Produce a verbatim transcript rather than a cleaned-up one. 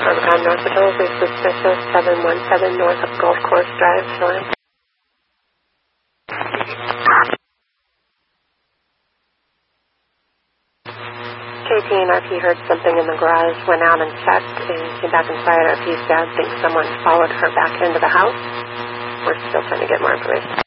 Overcom North Patrol is suspicious seven one seven north of Golf Course Drive, showing. K T and R P heard something in the garage, went out and checked, and came back inside. R P's dad thinks someone followed her back into the house. We're still trying to get more information.